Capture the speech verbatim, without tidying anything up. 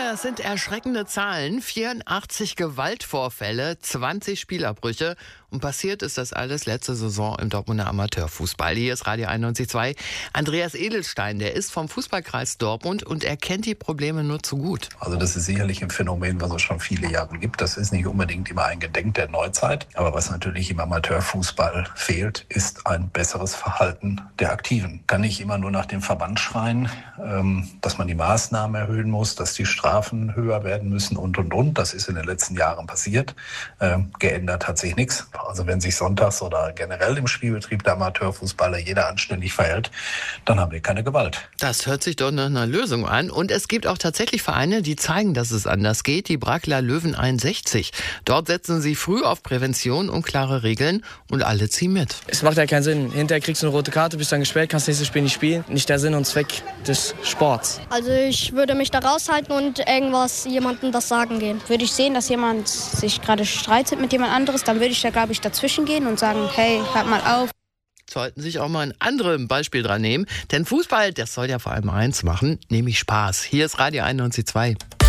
Das sind erschreckende Zahlen. vierundachtzig Gewaltvorfälle, zwanzig Spielabbrüche. Und passiert ist das alles letzte Saison im Dortmunder Amateurfußball. Hier ist Radio einundneunzig Komma zwei. Andreas Edelstein, der ist vom Fußballkreis Dortmund und er kennt die Probleme nur zu gut. Also das ist sicherlich ein Phänomen, was es schon viele Jahre gibt. Das ist nicht unbedingt immer ein Gedenk der Neuzeit. Aber was natürlich im Amateurfußball fehlt, ist ein besseres Verhalten der Aktiven. Kann nicht immer nur nach dem Verband schreien, dass man die Maßnahmen erhöhen muss, dass die Strafen höher werden müssen und, und, und. Das ist in den letzten Jahren passiert. Ähm, geändert hat sich nichts. Also wenn sich sonntags oder generell im Spielbetrieb der Amateurfußballer jeder anständig verhält, dann haben wir keine Gewalt. Das hört sich doch nach einer Lösung an. Und es gibt auch tatsächlich Vereine, die zeigen, dass es anders geht. Die Brackler Löwen einundsechzig. Dort setzen sie früh auf Prävention und klare Regeln und alle ziehen mit. Es macht ja keinen Sinn. Hinterher kriegst du eine rote Karte, bist dann gesperrt, kannst nächstes Spiel nicht spielen. Nicht der Sinn und Zweck des Sports. Also ich würde mich da raushalten und irgendwas jemandem das sagen gehen. Würde ich sehen, dass jemand sich gerade streitet mit jemand anderes, dann würde ich da, glaube ich, dazwischen gehen und sagen, hey, hört mal auf. Sollten sich auch mal ein anderes Beispiel dran nehmen. Denn Fußball, das soll ja vor allem eins machen, nämlich Spaß. Hier ist Radio einundneunzig Komma zwei.